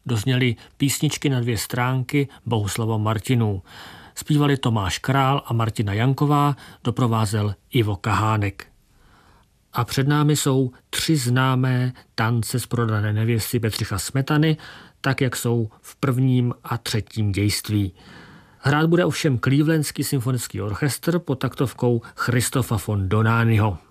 Dozněly písničky na 2 stránky Bohuslava Martinů. Zpívali Tomáš Král a Martina Janková, doprovázel Ivo Kahánek. A před námi jsou 3 známé tance z Prodané nevěsty Bedřicha Smetany, tak jak jsou v 1. a 3. dějství. Hrát bude ovšem Clevelandský symfonický orchestr pod taktovkou Christopha von Donányho.